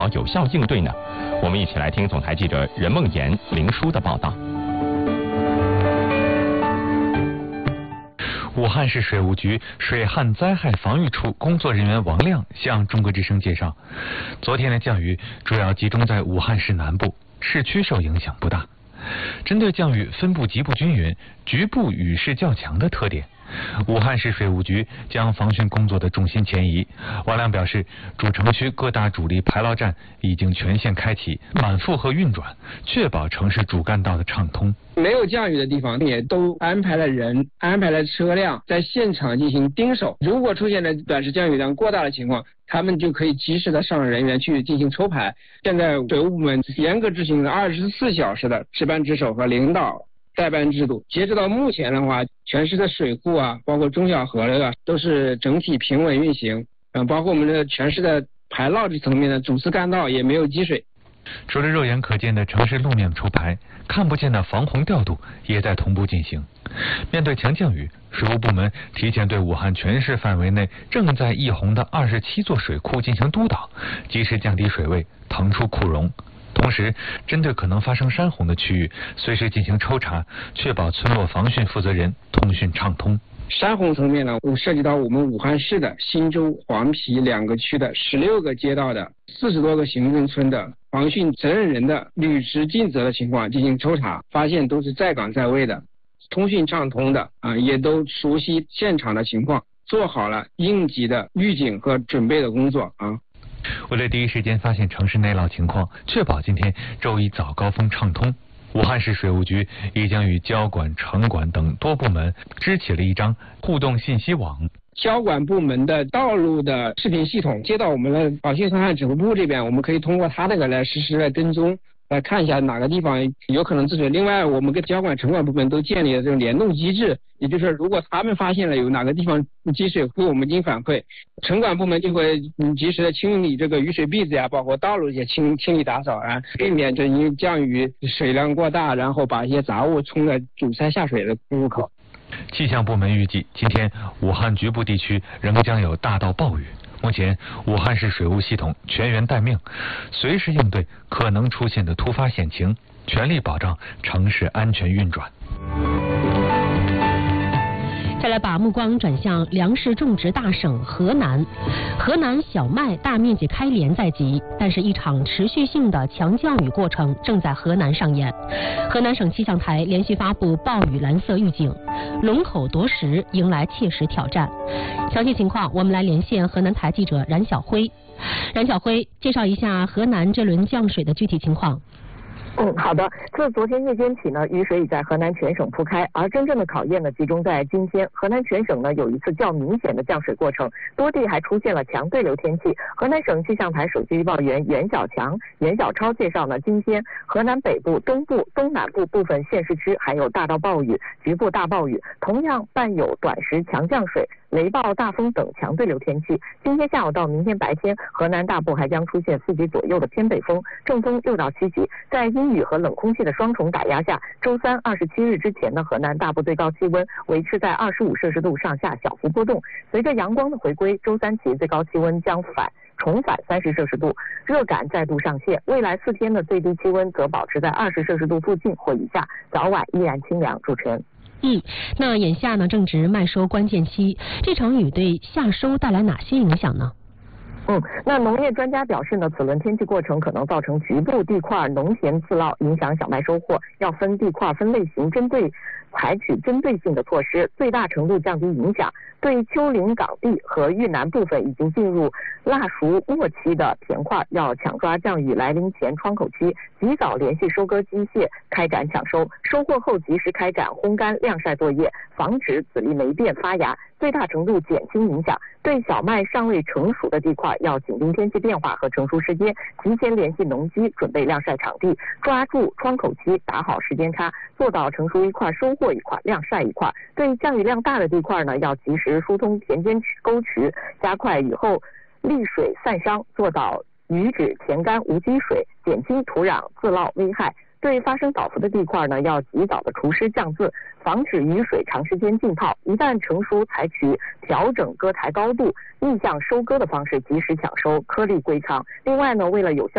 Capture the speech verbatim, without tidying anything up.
有效应对呢？我们一起来听总台记者任梦妍、林舒的报道。 武汉市水务局水旱灾害防御处工作人员王亮向中国之声介绍，昨天的降雨主要集中在武汉市南部，市区受影响不大。针对降雨分布极不均匀、局部雨势较强的特点，武汉市水务局将防汛工作的重心前移。王亮表示，主城区各大主力排涝站已经全线开启，满负荷运转，确保城市主干道的畅通。 没有降雨的地方也都安排了人、安排了车辆在现场进行盯守。如果出现了短时降雨量过大的情况，他们就可以及时的上人员去进行抽排。现在水务部门严格执行了二十四小时的值班值守和领导代班制度。截止到目前的话，全市的水库啊，包括中小河流啊，都是整体平稳运行。嗯，包括我们的全市的排涝这层面的主次干道也没有积水。 除了肉眼可见的城市路面抽排，看不见的防洪调度也在同步进行。面对强降雨，水务部门提前对武汉全市范围内正在溢洪的二十七座水库进行督导，及时降低水位，腾出库容。同时，针对可能发生山洪的区域，随时进行抽查，确保村落防汛负责人通讯畅通。 山洪层面呢，涉及到我们武汉市的新洲、黄陂两个区的十六个街道的四十多个行政村的防汛责任人的履职尽责的情况进行抽查，发现都是在岗在位的，通讯畅通的啊，也都熟悉现场的情况，做好了应急的预警和准备的工作啊。 为了第一时间发现城市内涝情况，确保今天周一早高峰畅通，武汉市水务局已经与交管、城管等多部门支起了一张互动信息网。 交管部门的道路的视频系统接到我们的保汛抗旱指挥部这边，我们可以通过它那个来实时来跟踪，来看一下哪个地方有可能治水。另外，我们跟交管、城管部门都建立了这种联动机制，也就是说，如果他们发现了有哪个地方积水，会我们进行反馈，城管部门就会嗯及时的清理这个雨水篦子呀，包括道路也清清理打扫啊，避免这因为降雨水量过大，然后把一些杂物冲在堵塞下水的入口。 气象部门预计，今天武汉局部地区仍将有大到暴雨。目前，武汉市水务系统全员待命，随时应对可能出现的突发险情，全力保障城市安全运转。 再来把目光转向粮食种植大省河南。河南小麦大面积开镰在即，但是一场持续性的强降雨过程正在河南上演。河南省气象台连续发布暴雨蓝色预警，龙口夺食迎来切实挑战。详细情况，我们来连线河南台记者冉晓辉。冉晓辉，介绍一下河南这轮降水的具体情况。 嗯，好的。自昨天夜间起呢，雨水已在河南全省铺开，而真正的考验呢，集中在今天。河南全省呢有一次较明显的降水过程，多地还出现了强对流天气。河南省气象台首席预报员袁小强、袁小超介绍呢，今天河南北部、东部、东南部部分县市区还有大到暴雨、局部大暴雨，同样伴有短时强降水、雷暴、大风等强对流天气。今天下午到明天白天，河南大部还将出现四级左右的偏北风，正风六到七级。在阴雨和冷空气的双重打压下，周三二十七日之前的河南大部最高气温维持在二十五摄氏度上下，小幅波动。随着阳光的回归，周三起最高气温将反重返三十摄氏度，热感再度上线。未来四天的最低气温则保持在二十摄氏度附近或以下，早晚依然清凉。主持人。 嗯，那眼下呢正值麦收关键期，这场雨对夏收带来哪些影响呢？ 嗯，那农业专家表示呢，此轮天气过程可能造成局部地块农闲自涝，影响小麦收获，要分地块分类型，针对采取针对性的措施，最大程度降低影响。对丘陵岗地和豫南部分已经进入腊熟末期的田块，要抢抓降雨来临前窗口期，及早联系收割机械开展抢收，收获后及时开展烘干晾晒作业，防止籽粒霉变发芽，最大程度减轻影响。对小麦尚未成熟的地块，要紧盯天气变化和成熟时间，提前联系农机准备晾晒场地，抓住窗口期，打好时间差，做到成熟一块收获一块，晾晒一块。对降雨量大的地块呢，要及时疏通田间沟渠，加快雨后沥水散伤，做到雨止田干无积水，减轻土壤自涝危害。对发生倒伏的地块呢，要及早的除湿降渍，防止雨水长时间浸泡。一旦成熟，采取调整割台高度、逆向收割的方式及时抢收，颗粒归仓。另外呢，为了有效